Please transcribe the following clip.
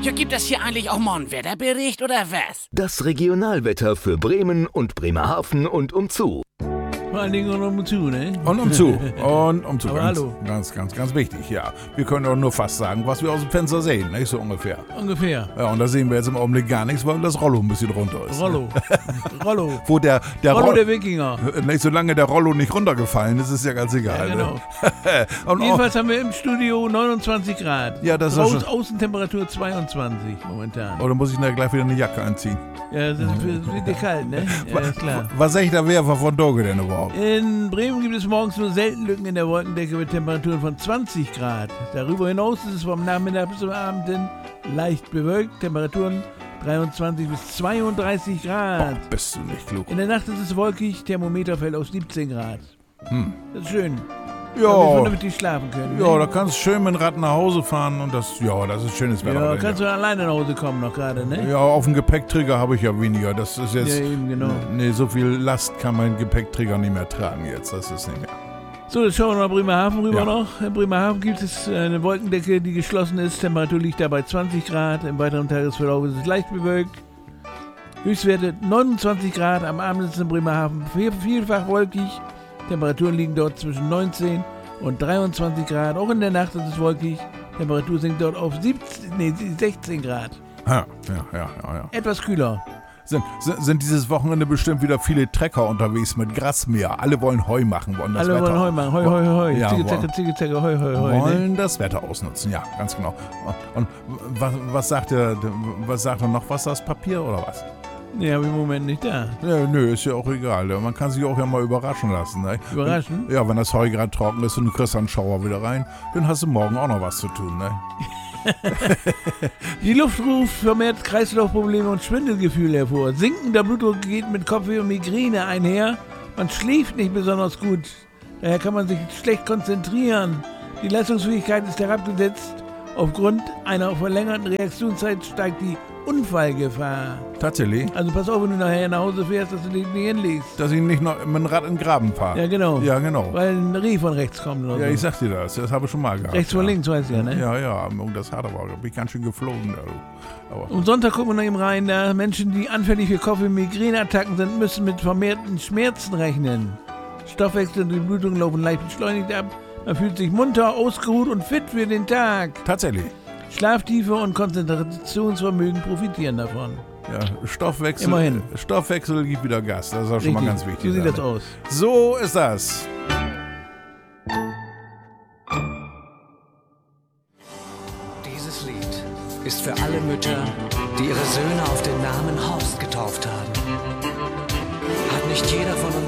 Ja, gibt es hier eigentlich auch mal einen Wetterbericht oder was? Das Regionalwetter für Bremen und Bremerhaven und umzu. Vor allen Dingen und umzu, ne? Und umzu. Und umzu. Aber Ganz, hallo. ganz wichtig, ja. Wir können doch nur fast sagen, was wir aus dem Fenster sehen, nicht so ungefähr. Ungefähr. Ja, und da sehen wir jetzt im Augenblick gar nichts, weil das Rollo ein bisschen runter ist. Rollo. Rollo. Wo der Rollo der Wikinger. Nicht, solange der Rollo nicht runtergefallen ist, ist ja ganz egal. Ja, genau. Ne? Und Jedenfalls haben wir im Studio 29 Grad. Ja, das ist Draußen schon. Außentemperatur 22 momentan. Oh, dann muss ich nachher gleich wieder eine Jacke anziehen. Ja, das wird dir kalt, ne? Ja, ist klar. Was sagt der Werfer von Doge denn überhaupt? In Bremen gibt es morgens nur selten Lücken in der Wolkendecke mit Temperaturen von 20 Grad. Darüber hinaus ist es vom Nachmittag bis zum Abend hin leicht bewölkt. Temperaturen 23 bis 32 Grad. Bist du nicht klug? In der Nacht ist es wolkig, Thermometer fällt auf 17 Grad. Das ist schön. Ja, Damit die schlafen können. ja, ne? da kannst du schön mit dem Rad nach Hause fahren und das ist schönes Wetter. Ja, kannst du alleine nach Hause kommen noch gerade, ne? Ja, auf dem Gepäckträger habe ich ja weniger. Das ist jetzt. Ja, eben, genau. Nee, so viel Last kann mein Gepäckträger nicht mehr tragen jetzt. Das ist nicht mehr. So, jetzt schauen wir nach Bremerhaven rüber Ja. noch. In Bremerhaven gibt es eine Wolkendecke, die geschlossen ist. Temperatur liegt da bei 20 Grad. Im weiteren Tagesverlauf ist es leicht bewölkt. Höchstwerte 29 Grad. Am Abend ist es in Bremerhaven vielfach wolkig. Temperaturen liegen dort zwischen 19 und 23 Grad. Auch in der Nacht ist es wolkig. Temperatur sinkt dort auf 16 Grad. Ja. Etwas kühler. Sind dieses Wochenende bestimmt wieder viele Trecker unterwegs mit Grasmäher. Alle wollen Heu machen. Wollen das Alle Wetter, wollen Heu machen. Heu, heu, heu. Ja, Zicke, zacke, heu, heu, heu. Ne? wollen das Wetter ausnutzen. Ja, ganz genau. Und was sagt er noch? Was das Papier oder was? Nee, hab ich im Moment nicht da. Ja, nö, ist ja auch egal. Man kann sich auch ja mal überraschen lassen. Ne? Überraschen? Ja, wenn das Heu gerade trocken ist und du kriegst einen Schauer wieder rein, dann hast du morgen auch noch was zu tun. Ne? Die Luft ruft vermehrt Kreislaufprobleme und Schwindelgefühle hervor. Sinkender Blutdruck geht mit Kopfweh und Migräne einher. Man schläft nicht besonders gut. Daher kann man sich schlecht konzentrieren. Die Leistungsfähigkeit ist herabgesetzt. Aufgrund einer verlängerten Reaktionszeit steigt die Unfallgefahr. Tatsächlich? Also pass auf, wenn du nachher nach Hause fährst, dass du dich nicht hinlegst. Dass ich nicht noch mit dem Rad in den Graben fahre. Ja, genau. Ja, genau. Weil ein Reh von rechts kommt oder Ja, so. ich sag dir das. Das habe ich schon mal gehabt. Rechts von links, weißt du ja, ne? Ja. Und das hat aber, da bin ich ganz schön geflogen. Aber Am Sonntag gucken wir noch eben rein, da Menschen, die anfällig für Kopf- und Migräneattacken sind, müssen mit vermehrten Schmerzen rechnen. Stoffwechsel und die Blutung laufen leicht beschleunigt ab. Man fühlt sich munter, ausgeruht und fit für den Tag. tatsächlich. Schlaftiefe und Konzentrationsvermögen profitieren davon. Ja, Stoffwechsel. Immerhin. Stoffwechsel gibt wieder Gas. Das ist auch schon mal ganz wichtig. So sieht das aus. So ist das. Dieses Lied ist für alle Mütter, die ihre Söhne auf den Namen Horst getauft haben. Hat nicht jeder